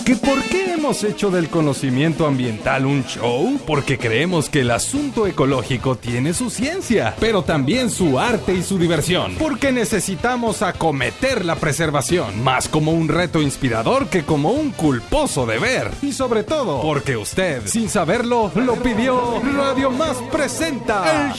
¿Que por qué hemos hecho del conocimiento ambiental un show? Porque creemos que el asunto ecológico tiene su ciencia, pero también su arte y su diversión. Porque necesitamos acometer la preservación, más como un reto inspirador que como un culposo deber. Y sobre todo, porque usted, sin saberlo, lo pidió. Radio Más presenta